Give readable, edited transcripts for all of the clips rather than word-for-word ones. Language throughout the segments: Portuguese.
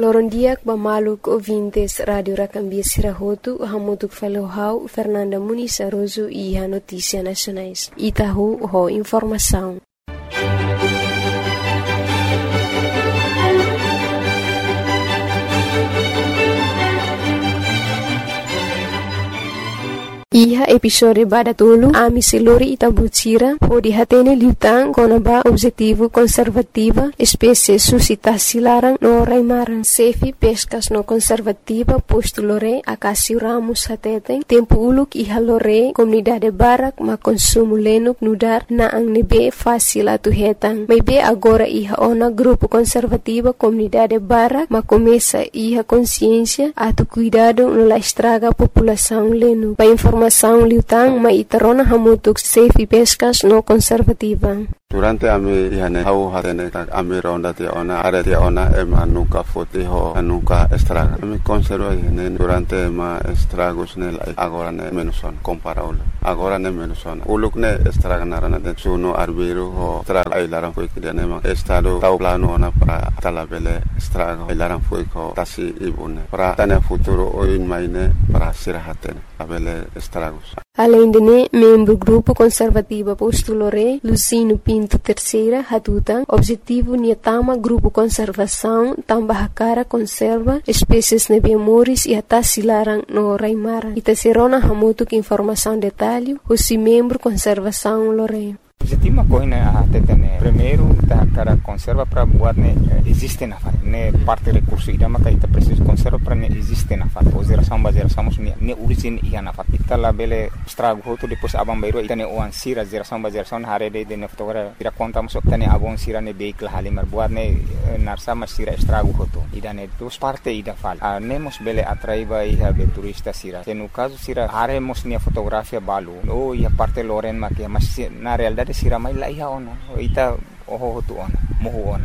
Loron diak bamaluk ouvintes Radio Racambia Sirahotu, hamutuk falohau Fernanda Muniz Aroso e a Notícia Nacionais. Itahu ho informação. Iha episode badatulu ami selori Itabutira ho dihatene liutang konaba objetivo conservativa espécie suscitasi larang no raimaran sefi pescas no conservativa posto lore akasi ramus hateten tempo uluk iha lore comunidade barak ma consumo lenuk nudar na ang nebe fácil atu hetang maybe agora iha ona grupo conservativa comunidade barak ma começa iha consciência atu cuidado no la estraga população lenu pa informação liutang maitarona hamutuk safe pescas no conservativa. Durante ami ihane hau hatene ami ronda ti ona are ti ona ema nuka foti ho nuka estraga ami conserva ihane durante ma estragos nel agora ne menuson comparable agora ne menuson uluk ne estraga narana de suno arbiro ho estraga ilaran foi kidane ma estado tau plano ona para talabele estraga ilaran foi ko tasi ibune para tane futuro o in maine para sirahatene abele estragos. Além de membro grupo conservativa postulore Lucino Pinto terceira hatutan objetivo niatama grupo conservação tambah cara conserva espécies nebemoris e atasilarang no raimara itaserona hamutuk informação detalhe o membro conservação lore. Objetivo correndo a tetene primeiro da cara conserva para buat ne existe na fat ne parte recurso ida maka ita preciso conserva para ne existe na fat o geração ne origin ia na fat ita la bele estrago hoto depois abang bairo ita ne oan sira geração hare de ne fotogra ira conta masuk tane abang sira ne vehicle halimar buat ne narsa masira estrago hoto ida ne dos parte ida fal nemos bele atraiva ia be turista sira no caso sira haremos ne fotografia balu o ia parte loren makia mas na realidade sira mai la iha ona ita oho tu ona mohu ona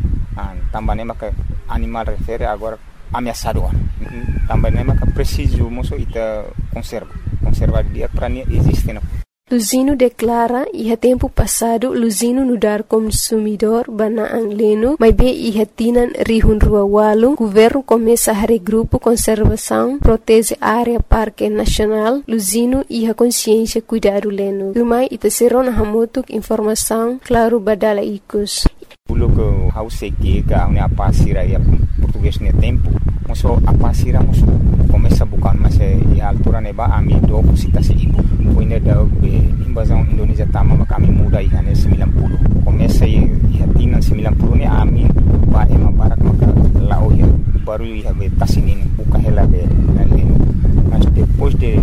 tambah nema ka animal refere agora ameaçado ona tambah nema ka preciso moso ita conserva dia para nie existe na. Luzino declara iha tempo passado Luzino nudar consumidor banaang leno mas be iha tinan rihun rua walu governo começa a regrupo conservação protege área parque nacional Luzino iha consciência cuidado leno lumai ita serona hamutuk informação claro badala ikus. Uluk hause que a pasira ia português ne tempo moso a pasira moso começa bukan mas e altura neba ami do citasi ibu foi ne da invasão Indonesia tama kami muda ihane 90 começa e tinan 90 ne ami ba ema barak maka lao ia baru ia be tasinin buka hela be leno mas depois de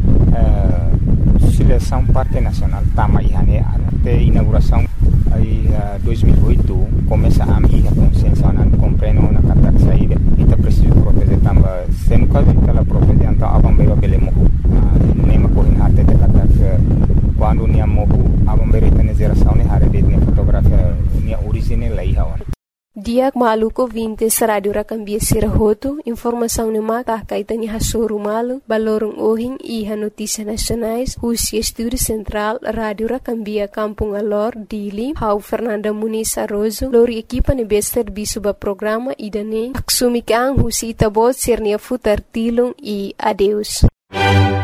seleção parque nacional tama ihane até inauguração aí 2008 começa a minha consciência na compreendo na carta saída e tá preciso proteger também se no caso ela proteger então abang beiro bele mohu nema corrin até de carta quando nia mohu abang beiro tem geração ne hare de fotografia nia original lá ia hora. Diak maluko vintes Radio Racambia Sirahotu, informação ne mata kaitan iha soru malu, balorong ohing iha notícia nacionais, husi estúdio central Radio Racambia Kampung Alor, Dili, hau Fernanda Muniz Aroso, lori equipa ne bester bisuba programa idane, aksumikang husi itabot sernia futar tilung e adeus.